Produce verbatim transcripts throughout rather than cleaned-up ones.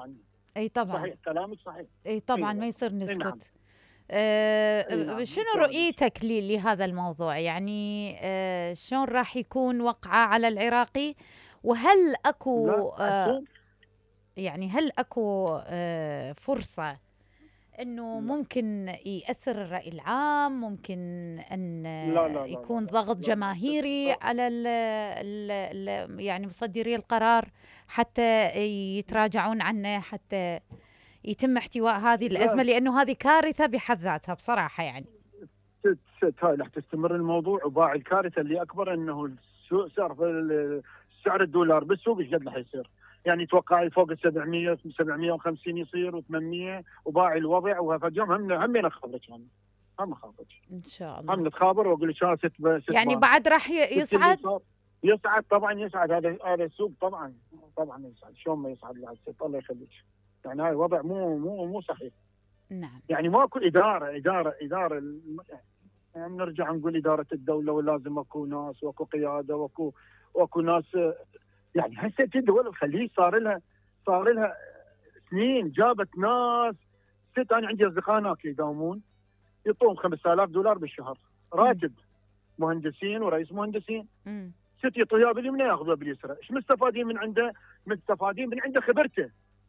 يعني. اي طبعا. صحيح كلامك صحيح. اي طبعا اي ما يصير نعم. نسكت. أه نعم. شنو إن شاء الله. رؤيتك لهذا الموضوع؟ يعني أه شلون راح يكون وقعه على العراقي؟ وهل لا اكو أه السوق. يعني هل اكو أه فرصة انه لا ممكن يأثر الرأي العام؟ ممكن ان لا لا لا لا يكون لا ضغط لا لا جماهيري لا. على ال ال ال يعني مصدري القرار حتى يتراجعون عنه، حتى يتم احتواء هذه الأزمة، لا لأنه هذه كارثة بحد ذاتها بصراحة يعني. ست ست هاي راح تستمر الموضوع، وباعي الكارثه اللي اكبر انه السوق سعر ال- سعر الدولار بالسوق ايش قد راح يصير؟ يعني توقعي فوق ال سبعمية سبعمية وخمسين يصير و800، وباعي الوضع. وفجأة هم هم نخبرك يعني، هم خابرك، إن شاء هم الله. نتخابر واقول لك ها ست ب- ست يعني بان. بعد راح ي- شفت اللي يصعد. صار؟ يسعد طبعا، يسعد هذا هذا السوق طبعا. طبعا يسعد، شلون ما يسعد لا ست الله يخليك. يعني هاي وضع مو مو مو صحيح. نعم. يعني ماكو اداره اداره اداره الم- يعني نرجع نقول اداره الدوله، ولازم اكو ناس واكو قياده واكو واكو ناس. يعني هسه الدول الخليج صار لها صار لها سنين جابت ناس. ست انا عندي اصدقاء هناك يداومون يعطون خمسة آلاف دولار بالشهر راتب، مهندسين ورئيس مهندسين. مم. ست يعطوه اياه باليمنى ياخذوه باليسرى. ايش مستفادين من عنده؟ مستفادين من عنده خبرته.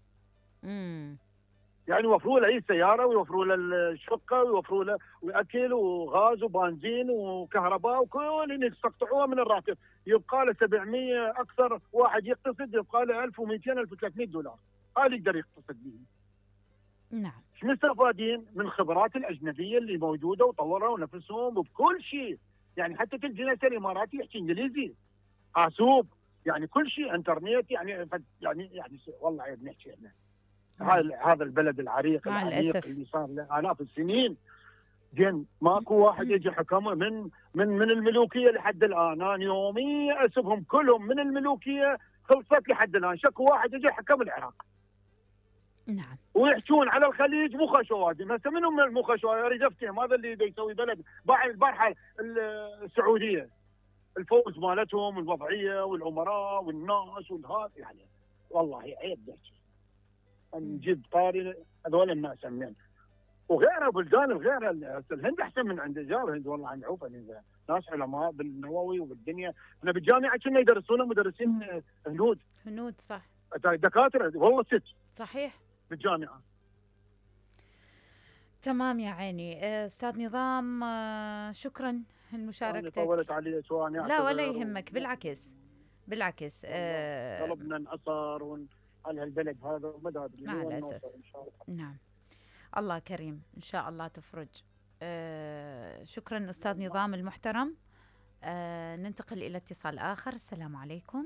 مم. يعني يوفروا له اي سياره، ويوفروا له الشقه، ويوفروا له واكل وغاز وبنزين وكهرباء، وكل يستقطعوها من الراتب. يبقى له سبعمية، اكثر واحد يقتصد يبقى له ألف ومئتين ألف وثلاثمئة دولار. هذا يقدر يقتصد به. نعم. ايش مستفادين من الخبرات الاجنبيه اللي موجوده وطوروا نفسهم وبكل شيء. يعني حتى تلقى ناس الاماراتي يحكي انجليزي، حاسوب، يعني كل شيء انترنت. يعني يعني يعني والله عيب نحكي احنا. هذا هذا البلد العريق مع العميق الأسف. اللي صار له آلاف السنين. زين ماكو واحد يجي حكمه من من من الملوكيه لحد الان. انا يوميا اسبهم كلهم من الملوكيه خلصت لحد الان. شكو واحد يجي حكم العراق. نعم. ويحجون على الخليج مو خشوادم. هسه منهم من المو خشوادم؟ اريد افتهم هذا اللي بده يسوي بلد. باع البارحه السعوديه الفوز مالتهم والوضعيه والامراء والناس والهذا. يعني والله عيب نحكي نجيب طاري هذول الناس همين. وغيرها بلدان الغيرها. الهند احسن من عند جار الهند والله عن عوفه. ناس علماء بالنووي وبالدنيا. احنا بالجامعه كنا يدرسونا مدرسين هنود هنود صح. دكاتره والله ست صحيح. بالجامعه. تمام يا عيني. آه، أستاذ نظام، آه، شكرا انا لمشاركتك. طولت عليك وانا لا ولا اعتذر. يهمك، بالعكس بالعكس. والله آه، قلبنا انعصر ون... على هالبلد هذا وما ادري مع وين الأسف. نوصل ان شاء الله. نعم. الله كريم إن شاء الله تفرج. آه، شكرا أستاذ نظام المحترم. آه، ننتقل إلى اتصال آخر. السلام عليكم.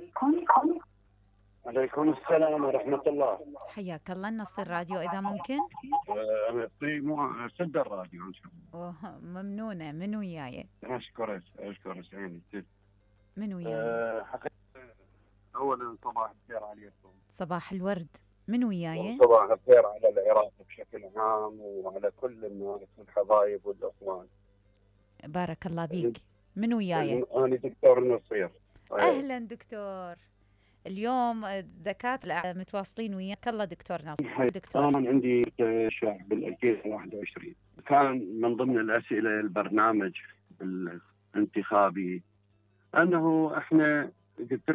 عليكم السلام ورحمة الله. حياك الله. نص الراديو إذا ممكن. أنا في مو سد الراديو إن شاء الله. أوه، ممنونة. من وياي؟ أشكرك أشكرك عيني. من وياي؟ أه حقيقة أولا صباح الخير عليكم. صباح الورد. من وياي؟ صباح الخير على العراق بشكل عام وعلى كل الناس والحبايب والأخوان. بارك الله بيك. من وياي؟ أنا دكتور نصير. أهلا دكتور. اليوم الدكاترة متواصلين وياك. الله دكتور ناصر. دكتور أنا عندي شهر بالألفين وواحد وعشرين كان من ضمن الأسئلة البرنامج الانتخابي أنه إحنا قلت